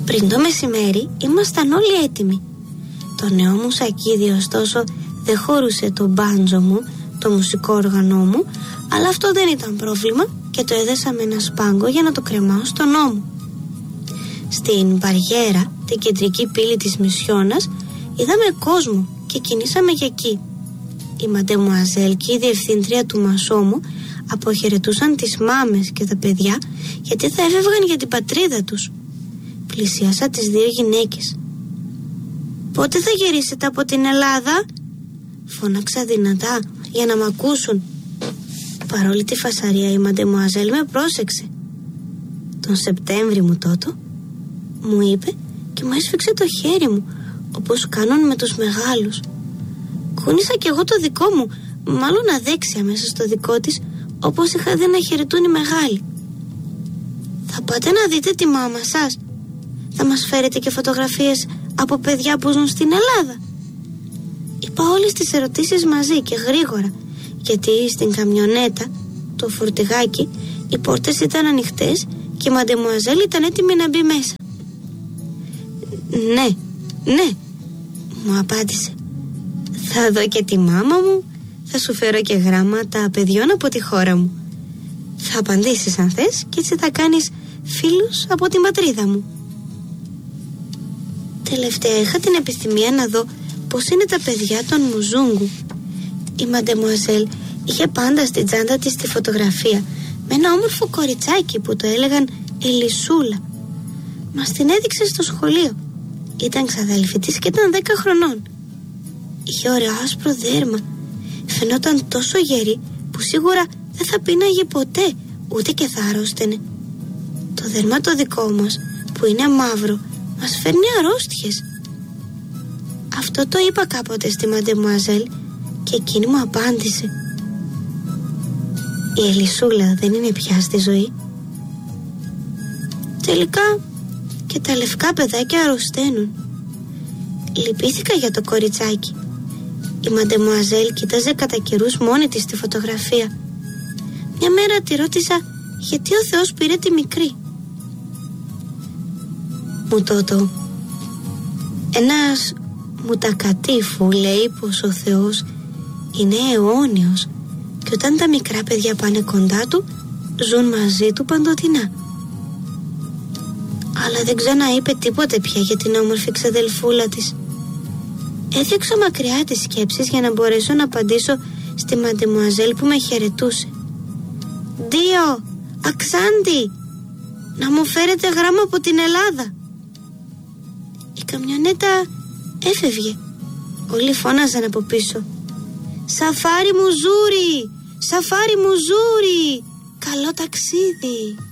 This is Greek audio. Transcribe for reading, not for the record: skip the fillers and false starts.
Πριν το μεσημέρι ήμασταν όλοι έτοιμοι. Το νέο μου σακίδι ωστόσο δεν χωρούσε το μπάντζο μου, το μουσικό όργανό μου, αλλά αυτό δεν ήταν πρόβλημα και το έδεσα με ένα σπάγκο για να το κρεμάω στον ώμο. Στην Μπαριέρα, την κεντρική πύλη της Μισιώνας, είδαμε κόσμο και κινήσαμε για εκεί. Η Μαντεμουαζέλ και η διευθύντρια του Μασόμου αποχαιρετούσαν τις μάμες και τα παιδιά γιατί θα έφευγαν για την πατρίδα τους. Πλησίασα τις δύο γυναίκες. «Πότε θα γυρίσετε από την Ελλάδα?» Φώναξα δυνατά για να μ' ακούσουν. Παρόλη τη φασαρία η Μαντεμουαζέλ με πρόσεξε. «Τον Σεπτέμβρη μου τότο», μου είπε και μου έσφιξε το χέρι μου όπως κάνουν με τους μεγάλους. Κούνησα κι εγώ το δικό μου, μάλλον αδέξια μέσα στο δικό της, όπως είχα δει να χαιρετούν οι μεγάλοι. «Θα πάτε να δείτε τη μάμα σας? Θα μας φέρετε και φωτογραφίες από παιδιά που ζουν στην Ελλάδα?» Είπα όλες τις ερωτήσεις μαζί και γρήγορα, γιατί στην καμιονέτα, το φορτηγάκι, οι πόρτες ήταν ανοιχτές και η Μαντεμουαζέλ ήταν έτοιμη να μπει μέσα. Ναι, μου απάντησε. «Θα δω και τη μάμα μου, θα σου φέρω και γράμματα παιδιών από τη χώρα μου. Θα απαντήσεις αν θες και έτσι θα κάνεις φίλους από την πατρίδα μου». Τελευταία είχα την επιθυμία να δω πώς είναι τα παιδιά των Μουζούγκου. Η Μαντεμουαζέλ είχε πάντα στην τσάντα της τη φωτογραφία με ένα όμορφο κοριτσάκι που το έλεγαν Ελισούλα. Μας την έδειξε στο σχολείο. Ήταν ξαδέλφη της και ήταν 10 χρονών. Είχε ωραίο άσπρο δέρμα. Φαινόταν τόσο γερή που σίγουρα δεν θα πίναγε ποτέ, ούτε και θα αρρώστενε. Το δέρμα το δικό μας, που είναι μαύρο, μας φέρνει αρρώστιες. Αυτό το είπα κάποτε στη Μαντεμουαζέλ και εκείνη μου απάντησε. «Η Ελισούλα δεν είναι πια στη ζωή». Τελικά και τα λευκά παιδάκια αρρωσταίνουν. Λυπήθηκα για το κοριτσάκι. Η Μαντεμουαζέλ κοίταζε κατά καιρούς μόνη της τη φωτογραφία. Μια μέρα τη ρώτησα γιατί ο Θεός πήρε τη μικρή. Μου τότο, ένας μουτακατήφου λέει πως ο Θεός είναι αιώνιος και όταν τα μικρά παιδιά πάνε κοντά του ζουν μαζί του παντοτινά. Αλλά δεν ξαναείπε τίποτε πια για την όμορφη ξαδελφούλα της. Έδιωξα μακριά τις σκέψεις για να μπορέσω να απαντήσω στη Μαντεμουαζέλ που με χαιρετούσε. «Δίο, Αξάντι, να μου φέρετε γράμμα από την Ελλάδα». Η καμιονέτα έφευγε. Όλοι φώναζαν από πίσω. «Σαφάρι μου ζούρι, σαφάρι μου ζούρι, καλό ταξίδι».